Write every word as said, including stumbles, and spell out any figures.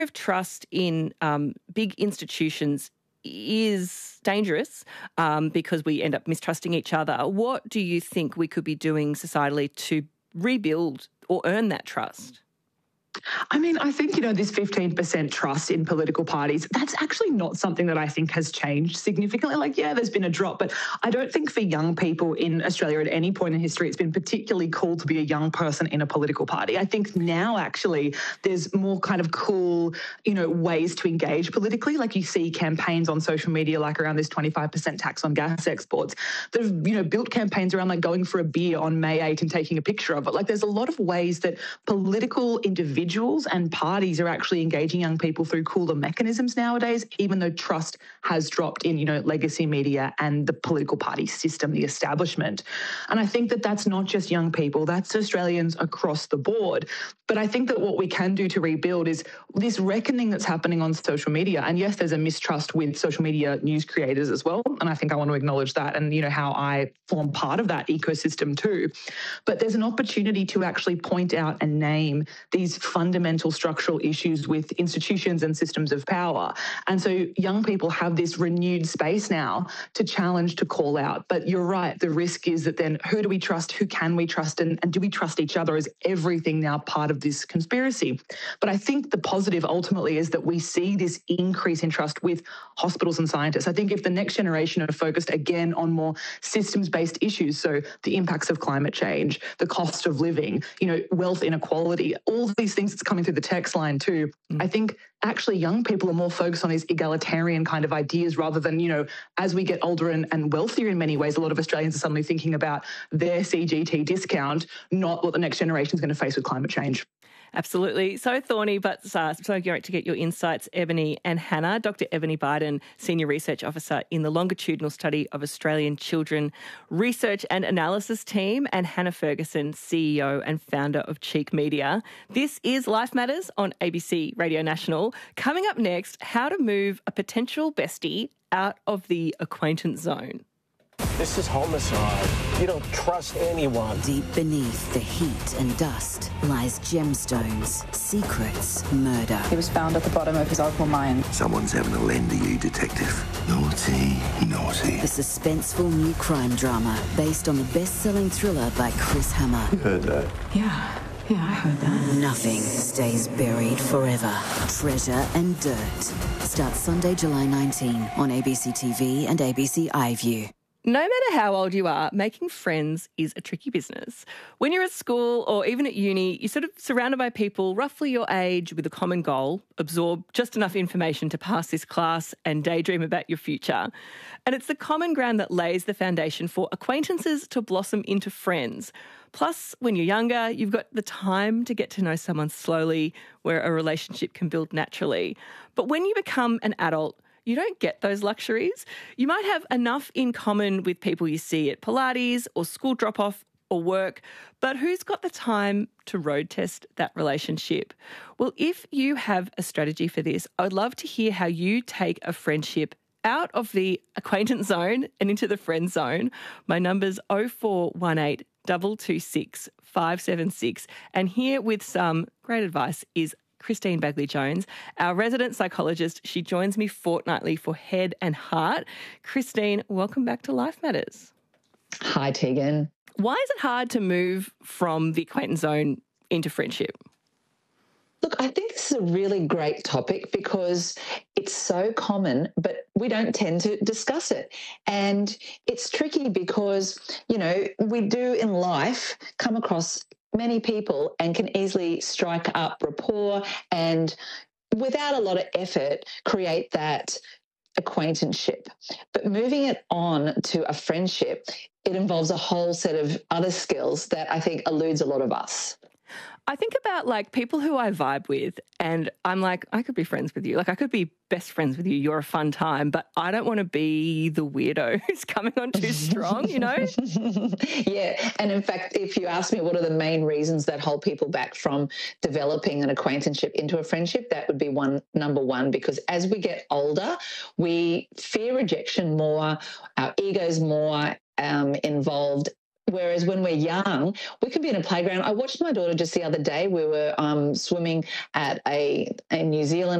of trust in um, big institutions is dangerous um, because we end up mistrusting each other. What do you think we could be doing societally to rebuild or earn that trust? I mean, I think, you know, this fifteen percent trust in political parties, that's actually not something that I think has changed significantly. Like, yeah, there's been a drop, but I don't think for young people in Australia at any point in history it's been particularly cool to be a young person in a political party. I think now actually there's more kind of cool, you know, ways to engage politically. Like you see campaigns on social media like around this twenty-five percent tax on gas exports that have, you know, built campaigns around like going for a beer on May eighth and taking a picture of it. Like there's a lot of ways that political individuals Individuals and parties are actually engaging young people through cooler mechanisms nowadays, even though trust has dropped in, you know, legacy media and the political party system, the establishment. And I think that that's not just young people, that's Australians across the board. But I think that what we can do to rebuild is this reckoning that's happening on social media. And yes, there's a mistrust with social media news creators as well. And I think I want to acknowledge that and, you know, how I form part of that ecosystem too. But there's an opportunity to actually point out and name these fundamental structural issues with institutions and systems of power. And so young people have this renewed space now to challenge, to call out. But you're right, the risk is that then who do we trust, who can we trust, and, and do we trust each other? Is everything now part of this conspiracy? But I think the positive ultimately is that we see this increase in trust with hospitals and scientists. I think if the next generation are focused again on more systems-based issues, so the impacts of climate change, the cost of living, you know, wealth inequality, all of these things that's coming through the text line too, mm. I think actually young people are more focused on these egalitarian kind of ideas rather than, you know, as we get older and, and wealthier in many ways, a lot of Australians are suddenly thinking about their C G T discount, not what the next generation is going to face with climate change. Absolutely. So thorny, but uh, so great to get your insights, Ebony and Hannah. Doctor Ebony Biden, Senior Research Officer in the Longitudinal Study of Australian Children Research and Analysis Team, and Hannah Ferguson, C E O and founder of Cheek Media. This is Life Matters on A B C Radio National. Coming up next, how to move a potential bestie out of the acquaintance zone. This is homicide. You don't trust anyone. Deep beneath the heat and dust lies gemstones, secrets, murder. He was found at the bottom of his opal mine. Someone's having a lend to you, detective. Naughty, naughty. The suspenseful new crime drama based on the best-selling thriller by Chris Hammer. You heard that? Yeah. Yeah, I heard that. Nothing stays buried forever. Treasure and Dirt. Starts Sunday, July nineteenth on A B C T V and A B C iView. No matter how old you are, making friends is a tricky business. When you're at school or even at uni, you're sort of surrounded by people roughly your age with a common goal, absorb just enough information to pass this class and daydream about your future. And it's the common ground that lays the foundation for acquaintances to blossom into friends. Plus, when you're younger, you've got the time to get to know someone slowly where a relationship can build naturally. But when you become an adult, you don't get those luxuries. You might have enough in common with people you see at Pilates or school drop-off or work, but who's got the time to road test that relationship? Well, if you have a strategy for this, I'd love to hear how you take a friendship out of the acquaintance zone and into the friend zone. My number's oh four one eight, two two six, five seven six. And here with some great advice is Christine Bagley-Jones, our resident psychologist. She joins me fortnightly for Head and Heart. Christine, welcome back to Life Matters. Hi, Tegan. Why is it hard to move from the acquaintance zone into friendship? Look, I think this is a really great topic because it's so common, but we don't tend to discuss it. And it's tricky because, you know, we do in life come across many people and can easily strike up rapport and without a lot of effort create that acquaintanceship. But moving it on to a friendship, it involves a whole set of other skills that I think eludes a lot of us. I think about like people who I vibe with and I'm like, I could be friends with you. Like I could be best friends with you. You're a fun time, but I don't want to be the weirdo who's coming on too strong, you know? Yeah. And in fact, if you ask me what are the main reasons that hold people back from developing an acquaintanceship into a friendship, that would be one, number one, because as we get older, we fear rejection more, our ego's more um, involved. Whereas when we're young, we could be in a playground. I watched my daughter just the other day. We were um, swimming at a, a New Zealand